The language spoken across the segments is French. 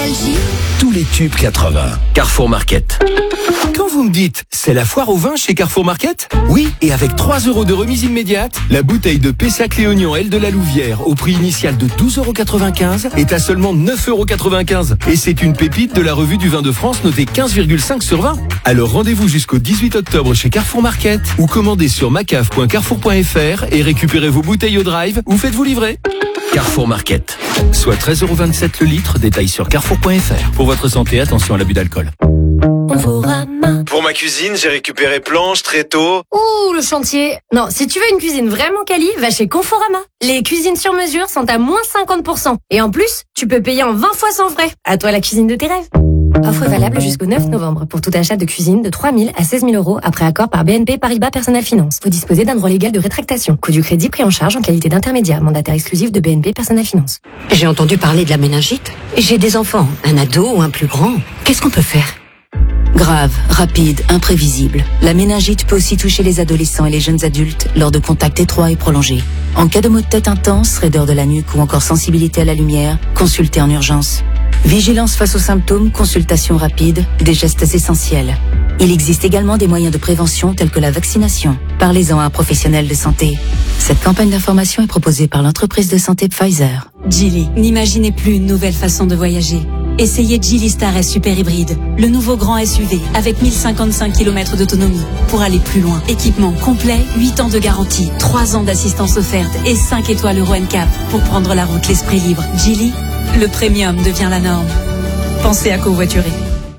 Nostalgie. Tous les tubes 80. Carrefour Market. Quand vous me dites, c'est la foire au vin chez Carrefour Market? Oui, et avec 3 € de remise immédiate, la bouteille de Pessac Léognan L de la Louvière, au prix initial de 12,95 € est à seulement 9,95 €. Et c'est une pépite de la revue du vin de France notée 15,5 sur 20. Alors rendez-vous jusqu'au 18 octobre chez Carrefour Market ou commandez sur macaf.carrefour.fr et récupérez vos bouteilles au drive ou faites-vous livrer. Carrefour Market. Soit 13,27 € le litre, détail sur carrefour.fr. Pour votre santé, attention à l'abus d'alcool. Pour ma cuisine, j'ai récupéré planches, tréteaux. Ouh, le chantier. Non, si tu veux une cuisine vraiment quali, va chez Conforama. Les cuisines sur mesure sont à moins 50%. Et en plus, tu peux payer en 20 fois sans frais. À toi la cuisine de tes rêves. Offre valable jusqu'au 9 novembre pour tout achat de cuisine de 3 000 à 16 000 € après accord par BNP Paribas Personal Finance. Vous disposez d'un droit légal de rétractation. Coût du crédit pris en charge en qualité d'intermédiaire. Mandataire exclusif de BNP Personal Finance. J'ai entendu parler de la méningite. J'ai des enfants, un ado ou un plus grand. Qu'est-ce qu'on peut faire? Grave, rapide, imprévisible. La méningite peut aussi toucher les adolescents et les jeunes adultes lors de contacts étroits et prolongés. En cas de maux de tête intense, raideur de la nuque ou encore sensibilité à la lumière, consultez en urgence. Vigilance face aux symptômes, consultation rapide, des gestes essentiels. Il existe également des moyens de prévention tels que la vaccination. Parlez-en à un professionnel de santé. Cette campagne d'information est proposée par l'entreprise de santé Pfizer. Geely, n'imaginez plus une nouvelle façon de voyager. Essayez Geely Star S Super Hybride, le nouveau grand SUV avec 1055 km d'autonomie pour aller plus loin. Équipement complet, 8 ans de garantie, 3 ans d'assistance offerte et 5 étoiles Euro NCAP pour prendre la route l'esprit libre. Geely, le premium devient la norme. Pensez à covoiturer.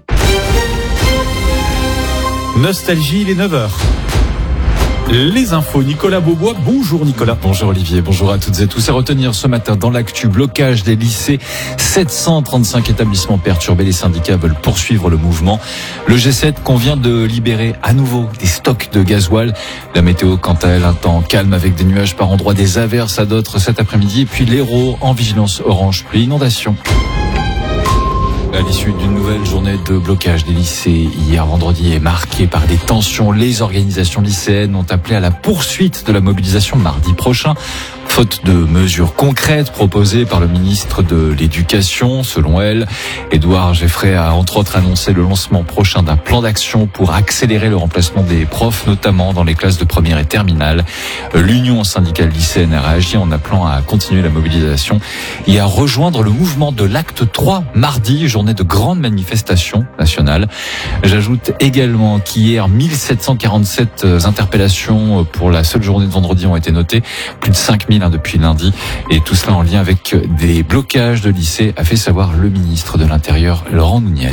Nostalgie, il est 9h. Les infos, Nicolas Beaubois. Bonjour Nicolas. Bonjour Olivier, bonjour à toutes et tous. À retenir ce matin dans l'actu, blocage des lycées. 735 établissements perturbés. Les syndicats veulent poursuivre le mouvement. Le G7 convient de libérer à nouveau des stocks de gasoil. La météo, quant à elle, un temps calme avec des nuages par endroits, des averses à d'autres cet après-midi. Et puis l'Hérault en vigilance orange pluie inondation. À l'issue d'une nouvelle journée de blocage des lycées hier vendredi est marquée par des tensions. Les organisations lycéennes ont appelé à la poursuite de la mobilisation mardi prochain. Faute de mesures concrètes proposées par le ministre de l'Éducation, selon elle, Édouard Geffray a entre autres annoncé le lancement prochain d'un plan d'action pour accélérer le remplacement des profs, notamment dans les classes de première et terminale. L'Union syndicale lycéenne a réagi en appelant à continuer la mobilisation et à rejoindre le mouvement de l'acte 3 mardi, journée de grande manifestation nationale. J'ajoute également qu'hier, 1747 interpellations pour la seule journée de vendredi ont été notées, plus de 5000 depuis lundi, et tout cela en lien avec des blocages de lycées, a fait savoir le ministre de l'Intérieur, Laurent Nunez.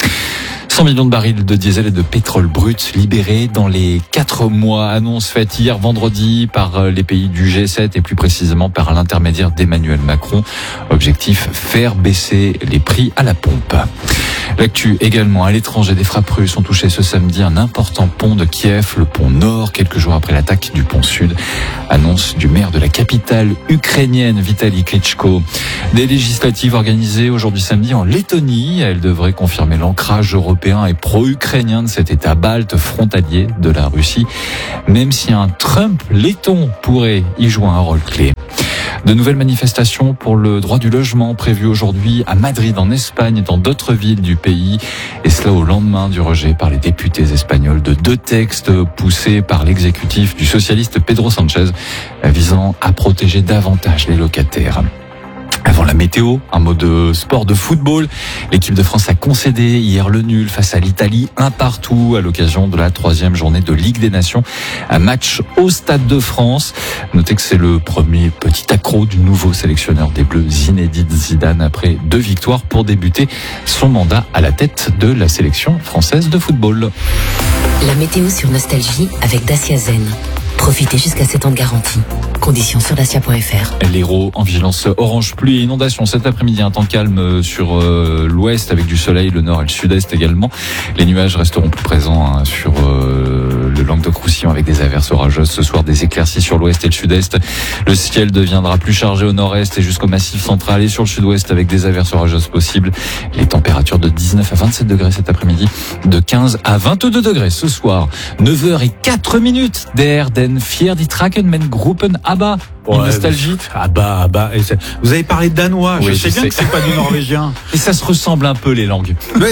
100 millions de barils de diesel et de pétrole brut libérés dans les 4 mois. Annonce faite hier vendredi par les pays du G7 et plus précisément par l'intermédiaire d'Emmanuel Macron. Objectif, faire baisser les prix à la pompe. L'actu également à l'étranger, des frappes russes ont touché ce samedi un important pont de Kiev, le pont Nord, quelques jours après l'attaque du pont Sud. Annonce du maire de la capitale ukrainienne, Vitali Klitschko. Des législatives organisées aujourd'hui samedi en Lettonie. Elles devraient confirmer l'ancrage européen et pro-ukrainien de cet État balte frontalier de la Russie, même si un Trump letton pourrait y jouer un rôle clé. De nouvelles manifestations pour le droit du logement prévues aujourd'hui à Madrid, en Espagne et dans d'autres villes du pays. Et cela au lendemain du rejet par les députés espagnols de 2 textes poussés par l'exécutif du socialiste Pedro Sánchez visant à protéger davantage les locataires. Avant la météo, un mot de sport de football. L'équipe de France a concédé hier le nul face à l'Italie, 1-1 à l'occasion de la 3e journée de Ligue des Nations. Un match au Stade de France. Notez que c'est le premier petit accro du nouveau sélectionneur des Bleus, Zinedine Zidane, après 2 victoires pour débuter son mandat à la tête de la sélection française de football. La météo sur Nostalgie avec Dacia Zen. Profitez jusqu'à 7 ans de garantie. Conditions sur dacia.fr. L'Hérault en vigilance orange pluie et inondation. Cet après-midi, un temps calme sur l'ouest avec du soleil, le nord et le sud-est également. Les nuages resteront plus présents sur le Languedoc-Roussillon avec des averses orageuses. Ce soir, des éclaircies sur l'ouest et le sud-est. Le ciel deviendra plus chargé au nord-est et jusqu'au massif central et sur le sud-ouest avec des averses orageuses possibles. Les températures de 19 à 27 degrés cet après-midi, de 15 à 22 degrés ce soir. 9h04 der den 4. Trakenmen Gruppen ABBA Une nostalgie. Vous avez parlé de danois. Oui, je sais bien que c'est pas du norvégien. Et ça se ressemble un peu les langues. Ouais.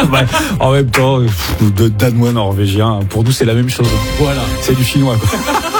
En même temps, de danois norvégien, pour nous c'est la même chose. Voilà. C'est du chinois, quoi.